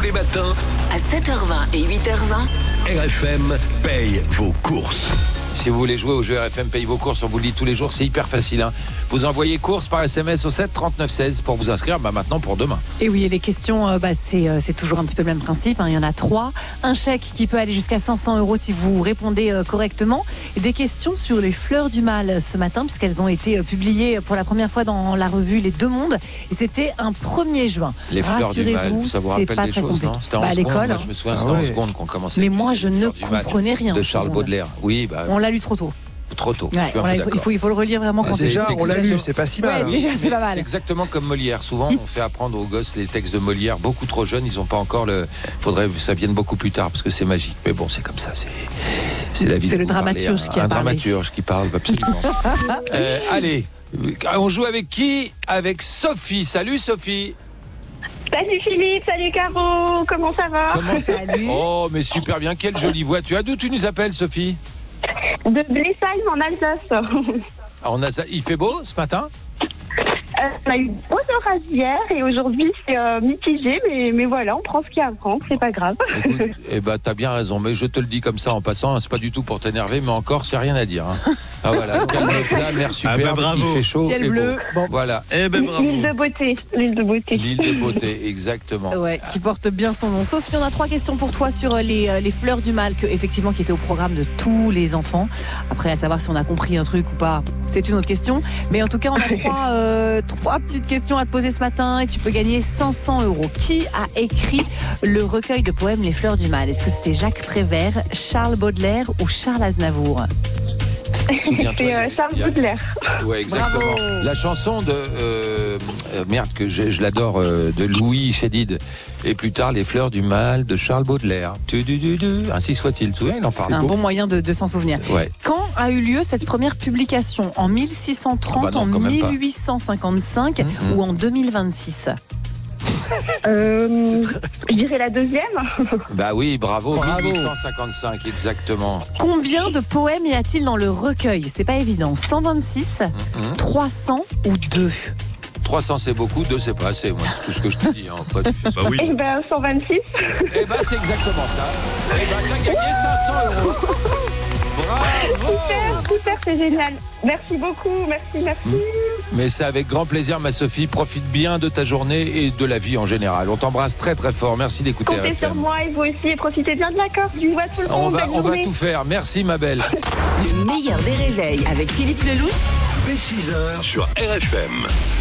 les matins, À 7h20 et 8h20, RFM paye vos courses. Si vous voulez jouer au jeu RFM Paye vos courses, on vous le dit tous les jours, c'est hyper facile. Vous envoyez courses par SMS au 7 39 16 pour vous inscrire maintenant pour demain. Et oui, et les questions, c'est toujours un petit peu le même principe. Il y en a 3. Un chèque qui peut aller jusqu'à 500 € si vous répondez correctement. Et des questions sur les fleurs du mal ce matin, puisqu'elles ont été publiées pour la première fois dans la revue Les Deux Mondes. Et c'était un 1er juin. Les fleurs du mal, ça vous rappelle des choses, non? C'était en à seconde, l'école. moi, je me souviens, c'était en seconde qu'on commençait. Mais moi, je ne comprenais rien. De Charles Baudelaire. Oui, on l'a lu trop tôt. Trop tôt. Ouais, il faut le relire vraiment quand déjà, on l'a lu, c'est pas si mal. Ouais, déjà, c'est pas mal. C'est exactement comme Molière. Souvent, on fait apprendre aux gosses les textes de Molière beaucoup trop jeunes. Ils n'ont pas encore faudrait que ça vienne beaucoup plus tard parce que c'est magique. Mais bon, c'est comme ça. C'est la vie. C'est le dramaturge qui a parlé. Un dramaturge qui parle, absolument. Allez, on joue avec qui? Avec Sophie. Salut Sophie. Salut Philippe, salut Caro, comment ça va? Salut. Oh, mais super bien. Quelle jolie voix. D'où tu nous appelles, Sophie? De Blessheim en Alsace. Il fait beau ce matin? On a eu de beaux orages hier et aujourd'hui c'est mitigé, mais voilà, on prend ce qu'il y a à prendre, c'est pas grave. Écoute, t'as bien raison, mais je te le dis comme ça en passant, c'est pas du tout pour t'énerver, mais encore, c'est rien à dire. Ah voilà, calme plat, mer superbe, il fait chaud. Ciel bleu. Bon. Voilà. Bravo. L'île de beauté. L'île de beauté, exactement. Ouais, qui porte bien son nom. Sophie, on a 3 questions pour toi sur les fleurs du mal, qui étaient au programme de tous les enfants. Après, à savoir si on a compris un truc ou pas, c'est une autre question. Mais en tout cas, on a 3 petites questions à te poser ce matin et tu peux gagner 500 €. Qui a écrit le recueil de poèmes Les Fleurs du Mal? Est-ce que c'était Jacques Prévert, Charles Baudelaire ou Charles Aznavour? C'est Charles Baudelaire. Ouais, exactement. Bravo. La chanson de que je l'adore, de Louis Chédid. Et plus tard, Les Fleurs du Mal de Charles Baudelaire. Ainsi soit-il. Il en parle. C'est un bon moyen de s'en souvenir. Ouais. Quand a eu lieu cette première publication? En 1630, en 1855 ou en 2026? Je dirais la deuxième. Bah oui, bravo. 1855, exactement. Combien de poèmes y a-t-il dans le recueil? C'est pas évident. 126, 300 ou 2? 300 c'est beaucoup, 2 c'est pas assez. Moi, c'est tout ce que je te dis. Après, tu fais ça. Bah oui. 126. C'est exactement ça. T'as gagné 500 €. Bravo. Super, c'est génial. Merci beaucoup, merci. Mais c'est avec grand plaisir, ma Sophie. Profite bien de ta journée et de la vie en général. On t'embrasse très très fort. Merci d'écouter Comptez RFM. sur moi et vous aussi. Et profitez bien de la Corse. Du vois tout le monde. On va tout faire. Merci ma belle. le meilleur des réveils avec Philippe Lelouch. Dès 6h sur RFM.